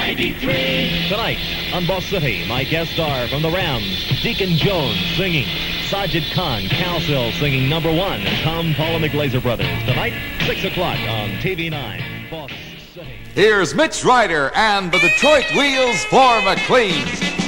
93. Tonight on Boss City, my guests are from the Rams, Deacon Jones singing, Sajid Khan, Cowsill singing number one, and Tom Paul and the Glazer Brothers. Tonight, 6 o'clock on TV9, Boss City. Here's Mitch Ryder and the Detroit Wheels for McLean's.